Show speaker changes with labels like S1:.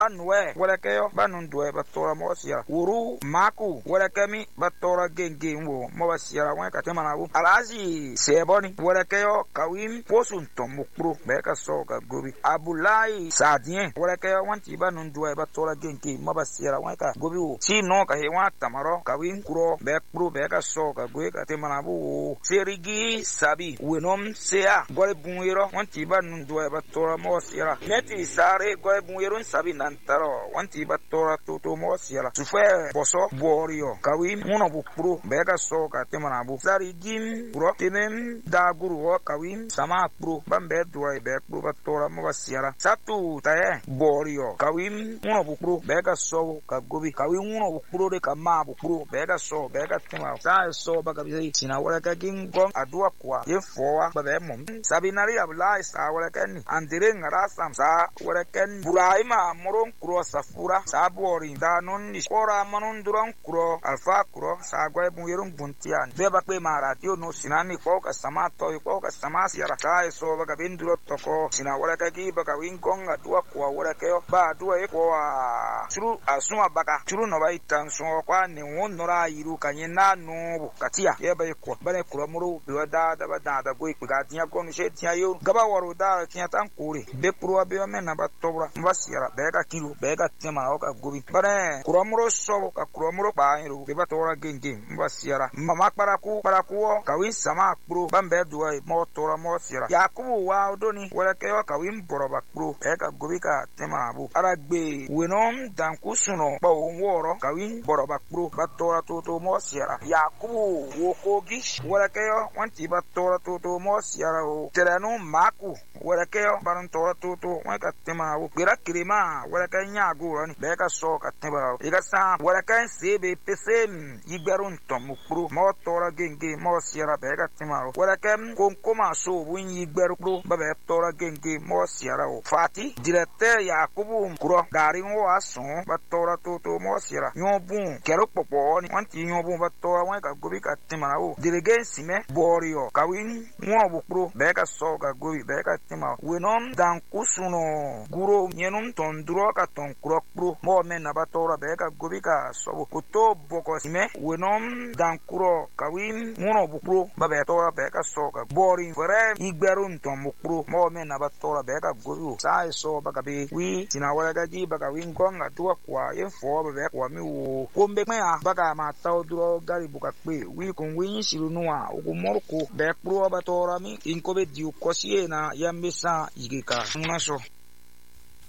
S1: anwe wala kayo banun duwe batora mo siya uru maku wala kami batora genge wo mo basiya wa ka tema na bu alaji seboni wala kayo kawim posun tomukru be ka so ka gobi abulai sadien wala kayo wanti banun duwe batora genge mo basiya wa ka gobi wo si no ka he wa tamaro kawim kuro be kru be ka so ka gobi ka tema na bu serigi sabi wenom sea gole bunwero wanti banun duwe batora mo siya neti sare gole bunwero sabi nantaro wanti batora toto mo siya sufe boso borio kawim uno bukru bega so ka temana bu sari gim pro tenem da guru kawim sama pro bambe duai be pro batora mo siya satu tae borio kawim uno bukru bega so ka gobi kawim uno bukru de kama bukru bega so bega tema sa so baga bi sina wala ka gingong adua kwa ye foa ba be mom sabinari abla sa wala kan andere ngara sam sa wala kan buraima moron kuro safura sa bori da non ni kora manon duran kuro alfa kuro sa gwa bu yerun buntian be ba pe mara tio no sinani ko ka sama to ko ka sama siara sa so ba ka binduro toko sina wala ka ki ba ka winkong adua kwa wala ke ba adua e ko churu asuma baka churu no ba itan so kwa ni won no ra yiru kanyena no katia ye ba ko ba ne kuro muru be da ba da go ipa tiya ko ni she tiya yo gaba waru da tiya tan kuri be pro be me na ba tobra ba siara be ka kilu be ka tema o ka gobi bare kuro muru so ka kuro muru ba yiru be ba tora genge ba siara mama para ku ka win sama pro bambe duai mo tora mo siara yakubu wa odoni wala ke ka win boroba pro be ka gobi ka tema bu ara gbe wenom dan kusuno ba woro ka win boroba pro ba tora toto mo siara yakubu wo kogi wala ke wanti ba tora toto mo siara o terano maku wala ke baron tora toto wa ka tema bu gira kirima wala ka nyago ron be ka so ka tema iga sa wala ka sebe pesem yigarun tomu pro mo tora genge mo siara be ka tema wala ka konkoma so win yigaru pro ba be tora genge mo siara o fati directeur yakubu kuro gari wo ason ba tora toto mo siara yobun kero popo ni wanti yobun ba tora wa ka gobi ka tema o dirige sime borio kawin wo bu pro be ka so ka gobi be ka tema wenom dan kusuno guro nyenum tondro ka ton kuro pro mo men na ba tora be ka gobi ka so ko to boko sime wenom dan kuro kawin wo bu pro ba be tora be ka so ka bori fere igberun ton mu pro mo men na ba tora be ka gobi sa so ba ka be wi tina wala ga ji ba ka win gonga tuwa kwa ye fo ba be kwa mi wo kombe me a ba ka ma taw duro gari buka pe wi kon wi shiru nuwa o morko be pro ba tora mi inko be di ko siena yambe sa igeka una so